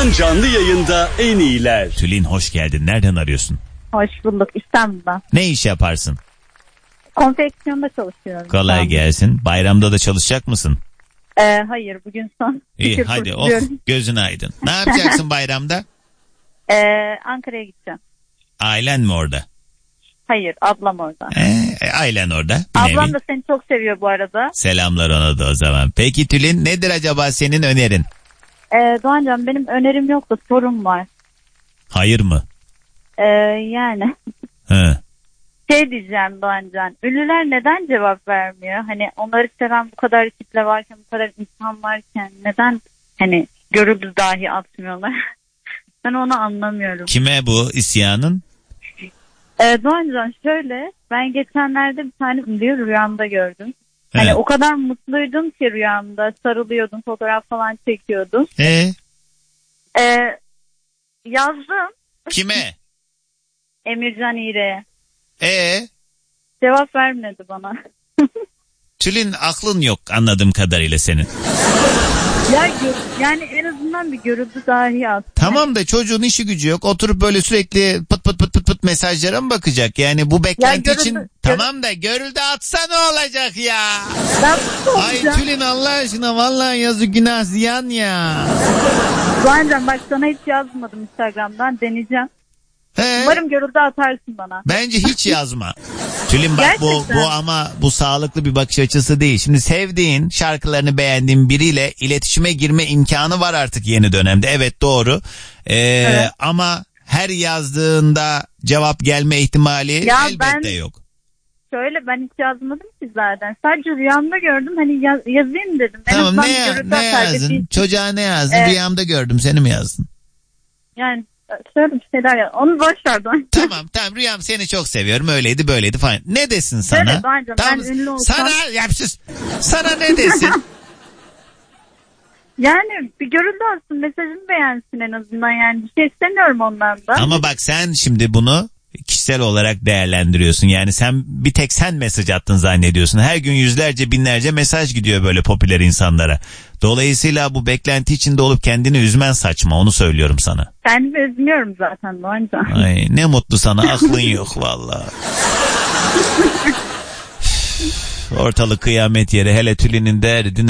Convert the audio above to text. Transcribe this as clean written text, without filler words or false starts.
Doğan canlı yayında en iyiler. Tülin hoş geldin. Nereden arıyorsun? Hoş bulduk, İstanbul'dan. Ne iş yaparsın? Konfeksiyonda çalışıyorum. Kolay gelsin. Bayramda da çalışacak mısın? Hayır, bugün son. İyi hadi gözün aydın. Ne yapacaksın bayramda? Ankara'ya gideceğim. Ailen mi orada? Hayır, ablam orada. Ailen orada. Ablam da seni çok seviyor bu arada. Selamlar ona da o zaman. Peki Tülin, nedir acaba senin önerin? Doğancan, benim önerim yok da sorum var. Hayır mı? Yani. He. Şey diyeceğim Doğancan, ünlüler neden cevap vermiyor? Hani onları seven bu kadar kitle varken, bu kadar insan varken neden hani görüldü dahi atmıyorlar? Ben onu anlamıyorum. Kime bu isyanın? Doğancan şöyle, ben geçenlerde bir tane ünlüyü rüyamda gördüm. Hani Evet. o kadar mutluydum ki rüyamda, sarılıyordum, fotoğraf falan çekiyordum. Yazdım. Kime? Emircan İğre'ye. Cevap vermedi bana. Tülin, aklın yok anladığım kadarıyla senin. Yani en azından bir görüldü dahi at. Tamam da çocuğun işi gücü yok. Oturup böyle sürekli pıt mesajlara mı bakacak? Yani bu beklenti için tamam da görüldü atsa ne olacak ya? Ay Tülin, Allah aşkına vallahi yazık, günah ziyan ya. Doğancan bak, sana hiç yazmadım Instagram'dan, deneyeceğim. Umarım görüldü atarsın bana. Bence hiç yazma. Tülin bak, bu sağlıklı bir bakış açısı değil. Şimdi sevdiğin, şarkılarını beğendiğin biriyle iletişime girme imkanı var artık yeni dönemde. Evet, doğru. Evet. Ama her yazdığında cevap gelme ihtimali elbette yok. Şöyle, ben hiç yazmadım ki zaten. Sadece rüyamda gördüm, hani yazayım dedim. Tamam, ne yazdın? Çocuğa ne yazdın? Rüyamda gördüm, seni mi yazdın? Yani şöyle bir şeyler ya. Onu boş ver Doğan. Tamam rüyam, seni çok seviyorum, öyleydi böyleydi falan. Ne desin sana? Evet Doğancan, ben ünlü olsam. Sana ne desin? Yani bir görüldü olsun, mesajını beğensin en azından, yani bir şey istemiyorum ondan da. Ama bak, sen şimdi bunu kişisel olarak değerlendiriyorsun. Yani bir tek sen mesaj attın zannediyorsun. Her gün yüzlerce binlerce mesaj gidiyor böyle popüler insanlara. Dolayısıyla bu beklenti içinde olup kendini üzmen saçma, onu söylüyorum sana. Kendimi üzmüyorum zaten Doğancan. Ay ne mutlu sana, aklın yok vallahi. Ortalık kıyamet yeri, hele Tülin'in derdi